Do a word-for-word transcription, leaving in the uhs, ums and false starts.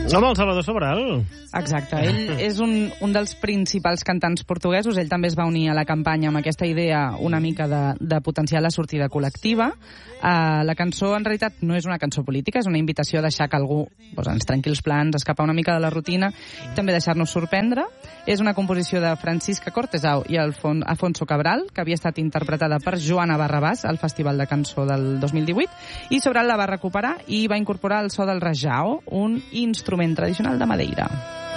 Home, el Salvador Sobral. Exacte, ell és un, un dels principals cantants portuguesos, ell també es va unir a la campanya amb aquesta idea una mica de, de potenciar la sortida col·lectiva. Uh, la cançó en realitat no és una cançó política, és una invitació a deixar que algú doncs, ens trenqui els plans, escapar una mica de la rutina i també deixar-nos sorprendre. És una composició de Francisca Cortesau i Alfon Afonso Cabral, que havia estat interpretada per Joana Barrabàs al Festival de Cançó del dos mil divuit, i Sobral la va recuperar i va incorporar el so del rajao, un instrument tradicional de Madeira.